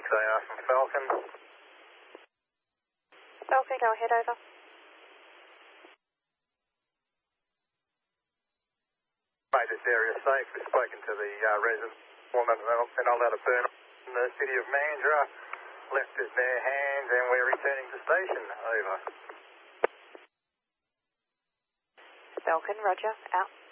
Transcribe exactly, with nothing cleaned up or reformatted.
A R from Falcon. Falcon, go ahead, over. Made this area safe. We've spoken to the uh, resident woman and they're not allowed to burn in the city of Mandurah. Left it in their hands and we're returning to station. Over. Falcon, roger, out.